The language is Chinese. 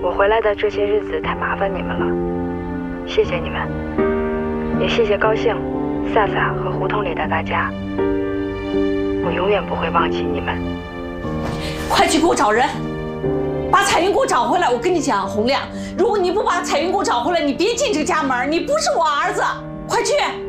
我回来的这些日子太麻烦你们了，谢谢你们，也谢谢高兴、飒飒和胡同里的大家，我永远不会忘记你们。 快去给我找人，把彩云给我找回来！我跟你讲，洪亮，如果你不把彩云给我找回来，你别进这个家门，你不是我儿子，快去！